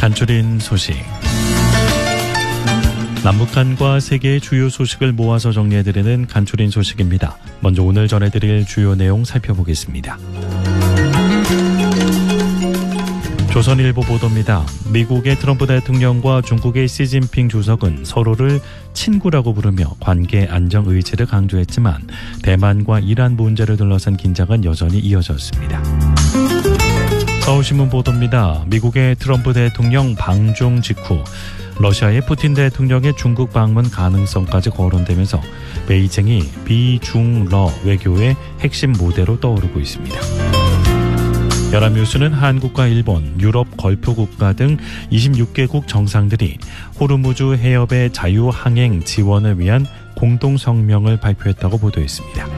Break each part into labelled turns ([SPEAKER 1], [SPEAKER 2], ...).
[SPEAKER 1] 간추린 소식. 남북한과 세계의 주요 소식을 모아서 정리해드리는 간추린 소식입니다. 먼저 오늘 전해드릴 주요 내용 살펴보겠습니다. 조선일보 보도입니다. 미국의 트럼프 대통령과 중국의 시진핑 주석은 서로를 친구라고 부르며 관계 안정 의지를 강조했지만 대만과 이란 문제를 둘러싼 긴장은 여전히 이어졌습니다. 서울신문 보도입니다. 미국의 트럼프 대통령 방중 직후 러시아의 푸틴 대통령의 중국 방문 가능성까지 거론되면서 베이징이 비중러 외교의 핵심 무대로 떠오르고 있습니다. 연합뉴스는 한국과 일본, 유럽 걸프 국가 등 26개국 정상들이 호르무즈 해협의 자유항행 지원을 위한 공동성명을 발표했다고 보도했습니다.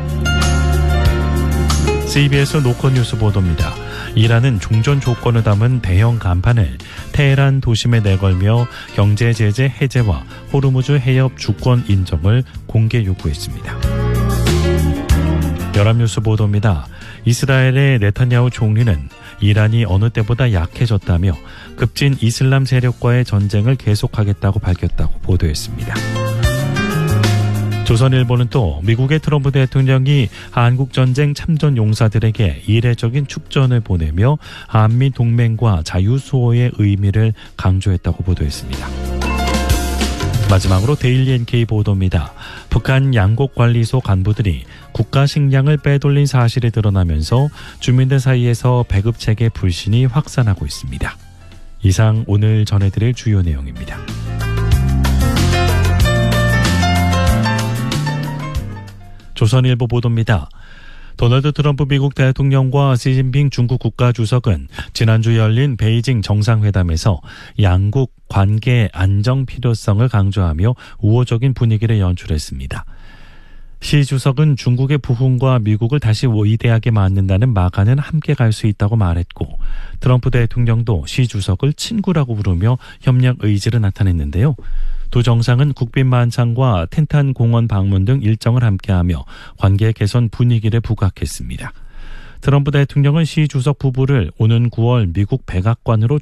[SPEAKER 1] CBS 노컷뉴스 보도입니다. 이란은 종전 조건을 담은 대형 간판을 테헤란 도심에 내걸며 경제 제재 해제와 호르무즈 해협 주권 인정을 공개 요구했습니다. 연합뉴스 보도입니다. 이스라엘의 네타냐후 총리는 이란이 어느 때보다 약해졌다며 급진 이슬람 세력과의 전쟁을 계속하겠다고 밝혔다고 보도했습니다. 조선일보는 또 미국의 트럼프 대통령이 한국전쟁 참전 용사들에게 이례적인 축전을 보내며 한미 동맹과 자유수호의 의미를 강조했다고 보도했습니다. 마지막으로 데일리 NK 보도입니다. 북한 양곡관리소 간부들이 국가 식량을 빼돌린 사실이 드러나면서 주민들 사이에서 배급체계 불신이 확산하고 있습니다. 이상 오늘 전해드릴 주요 내용입니다. 조선일보 보도입니다. 도널드 트럼프 미국 대통령과 시진핑 중국 국가주석은 지난주 열린 베이징 정상회담에서 양국 관계 안정 필요성을 강조하며 우호적인 분위기를 연출했습니다. 시 주석은 중국의 부흥과 미국을 다시 위대하게 만든다는 마가는 함께 갈 수 있다고 말했고, 트럼프 대통령도 시 주석을 친구라고 부르며 협력 의지를 나타냈는데요. 두 정상은 국빈 만찬과 텐탄 공원 방문 등 일정을 함께하며 관계 개선 분위기를 부각했습니다. 트럼프 대통령은 시 주석 부부를 오는 9월 미국 백악관으로